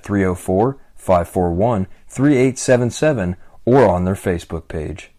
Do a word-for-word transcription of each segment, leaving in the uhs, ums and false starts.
three oh four, five four one, three eight seven seven, or on their Facebook page.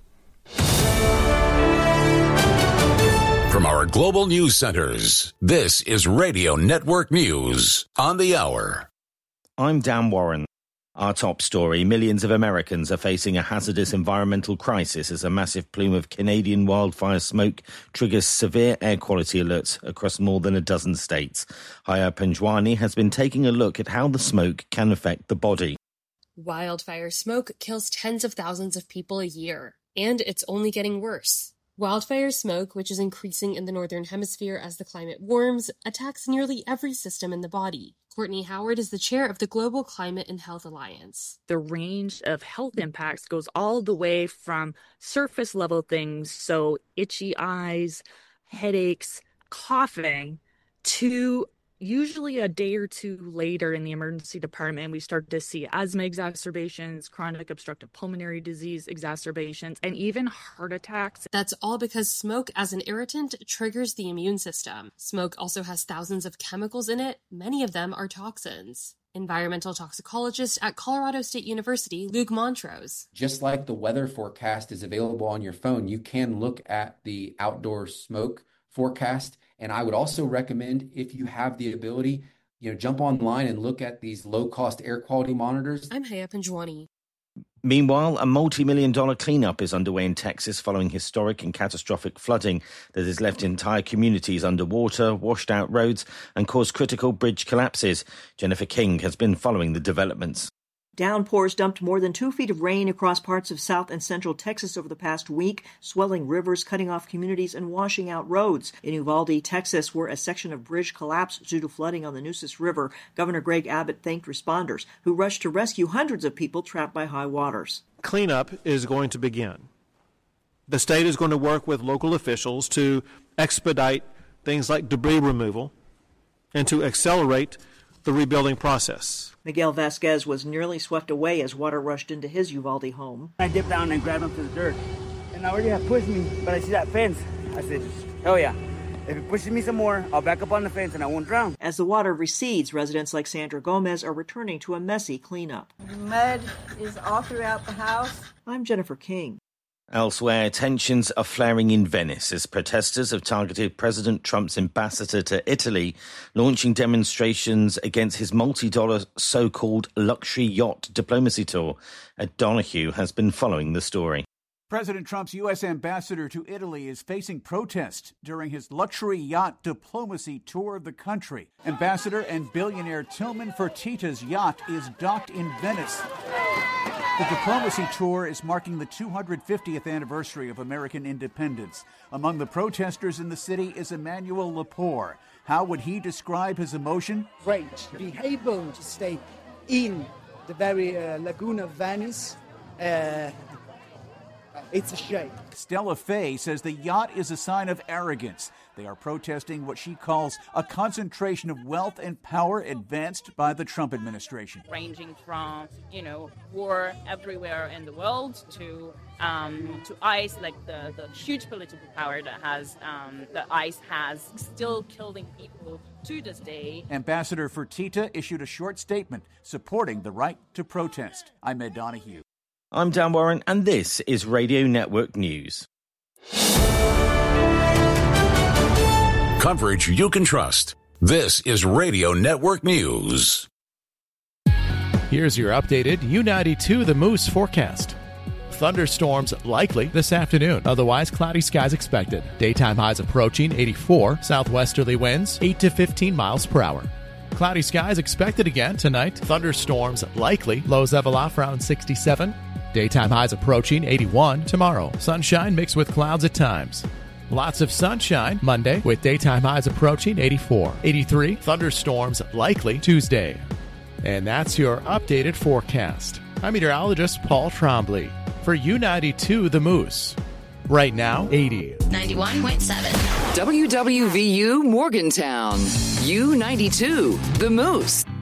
From our global news centers, this is Radio Network News on the hour. I'm Dan Warren. Our top story, millions of Americans are facing a hazardous environmental crisis as a massive plume of Canadian wildfire smoke triggers severe air quality alerts across more than a dozen states. Haya Panjwani has been taking a look at how the smoke can affect the body. Wildfire smoke kills tens of thousands of people a year, and it's only getting worse. Wildfire smoke, which is increasing in the Northern Hemisphere as the climate warms, attacks nearly every system in the body. Courtney Howard is the chair of the Global Climate and Health Alliance. The range of health impacts goes all the way from surface level things, so itchy eyes, headaches, coughing, to usually a day or two later in the emergency department, we start to see asthma exacerbations, chronic obstructive pulmonary disease exacerbations, and even heart attacks. That's all because smoke as an irritant triggers the immune system. Smoke also has thousands of chemicals in it. Many of them are toxins. Environmental toxicologist at Colorado State University, Luke Montrose. Just like the weather forecast is available on your phone, you can look at the outdoor smoke forecast. And I would also recommend, if you have the ability, you know, jump online and look at these low-cost air quality monitors. I'm Haya Panjwani. Meanwhile, a multi-million dollar cleanup is underway in Texas following historic and catastrophic flooding that has left entire communities underwater, washed out roads, and caused critical bridge collapses. Jennifer King has been following the developments. Downpours dumped more than two feet of rain across parts of south and central Texas over the past week, swelling rivers, cutting off communities, and washing out roads. In Uvalde, Texas, where a section of bridge collapsed due to flooding on the Nueces River, Governor Greg Abbott thanked responders who rushed to rescue hundreds of people trapped by high waters. Cleanup is going to begin. The state is going to work with local officials to expedite things like debris removal and to accelerate the rebuilding process. Miguel Vasquez was nearly swept away as water rushed into his Uvalde home. I dipped down and grabbed him to the dirt. And I already have pushed me, but I see that fence. I said, hell yeah. If it pushes me some more, I'll back up on the fence and I won't drown. As the water recedes, residents like Sandra Gomez are returning to a messy cleanup. The mud is all throughout the house. I'm Jennifer King. Elsewhere, tensions are flaring in Venice as protesters have targeted President Trump's ambassador to Italy, launching demonstrations against his multi-dollar so-called luxury yacht diplomacy tour. Ed Donahue has been following the story. President Trump's U S ambassador to Italy is facing protest during his luxury yacht diplomacy tour of the country. Ambassador and billionaire Tillman Fertitta's yacht is docked in Venice. The diplomacy tour is marking the two hundred fiftieth anniversary of American independence. Among the protesters in the city is Emmanuel Lepore. How would he describe his emotion? Great to be able to stay in the very uh, lagoon of Venice. Uh, It's a shame. Stella Fay says the yacht is a sign of arrogance. They are protesting what she calls a concentration of wealth and power advanced by the Trump administration. Ranging from, you know, war everywhere in the world to um, to ICE, like the, the huge political power that has um, that ICE has, still killing people to this day. Ambassador Fertitta issued a short statement supporting the right to protest. I'm Ed Donahue. I'm Dan Warren, and this is Radio Network News. Coverage you can trust. This is Radio Network News. Here's your updated U ninety-two The Moose forecast. Thunderstorms likely this afternoon. Otherwise, cloudy skies expected. Daytime highs approaching eighty-four. Southwesterly winds eight to fifteen miles per hour. Cloudy skies expected again tonight. Thunderstorms likely. Lows level off around sixty-seven. Daytime highs approaching eighty-one tomorrow. Sunshine mixed with clouds at times. Lots of sunshine Monday with daytime highs approaching eighty-four. eighty-three. Thunderstorms likely Tuesday. And that's your updated forecast. I'm meteorologist Paul Trombley for U ninety-two The Moose. Right now, eighty. ninety-one point seven. W W V U Morgantown. U ninety-two The Moose.